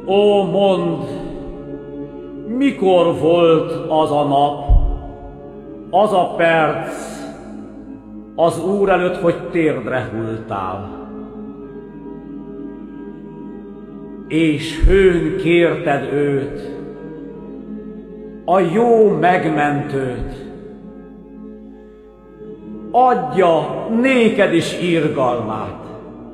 Ó, mondd, mikor volt az a nap, az a perc az Úr előtt, hogy térdre hulltál, és hőn kérted őt, a jó megmentőt, adja néked is irgalmát.